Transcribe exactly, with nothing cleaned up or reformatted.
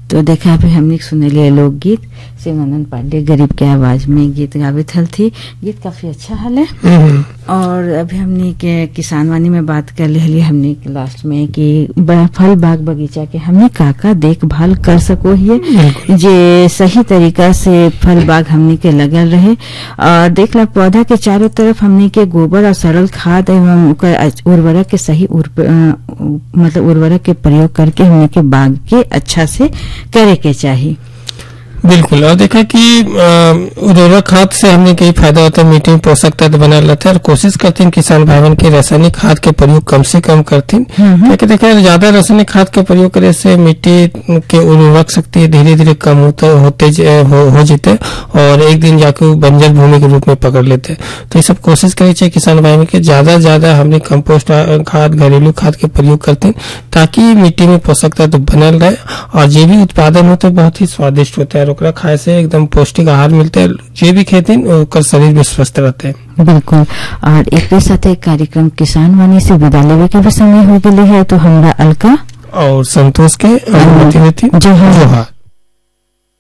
तो देखा अभी हमने सुने लिए लोकगीत शिवानंद पांडे गरीब के आवाज में गीत गावित हल थी। गीत काफी अच्छा हल है। और अभी हमने के किसान वाणी में बात कर ले हमने लास्ट में कि फल बाग बगीचा के हमने काका देखभाल कर सको ही जे सही तरीका से फल बाग हमने के लगल रहे। और देख ला पौधा के चारों तरफ हमने के गोबर और सरल खाद एवं उर्वरक के सही मतलब उर्वरक के प्रयोग करके हमने के बाग के अच्छा से करे के चाहिए। बिल्कुल। और देखा कि उर्वरक खाद से हमने कई फायदा होता है, मिट्टी में पोषक तत्व बना रहता है और कोशिश करते हैं किसान भाई बहन के रासायनिक खाद के प्रयोग कम से कम करते हैं। लेकिन देखा ज्यादा रासायनिक खाद के प्रयोग करे से मिट्टी के उर्वरक शक्ति धीरे धीरे कम होते होते हो, हो जाते और एक दिन जाके बंजर भूमि के रूप में पकड़ लेते हैं। तो ये सब कोशिश करनी चाहिए किसान भाई बहन के ज्यादा ज्यादा हमने कम्पोस्ट खाद घरेलू खाद के प्रयोग करते हैं ताकि मिट्टी में पोषक तत्व बनल रहे और जो भी उत्पादन होता है बहुत ही स्वादिष्ट होता है। ओकरा खाए से एकदम पौष्टिक आहार मिलते हैं, जो भी खेती ओकर शरीर में स्वस्थ रहते हैं। बिल्कुल। और एक साथ एक कार्यक्रम किसान वाणी से विदा लेवे के भी समय हो गए है। तो हमरा अलका और संतोष के अनुमति देती जोहार।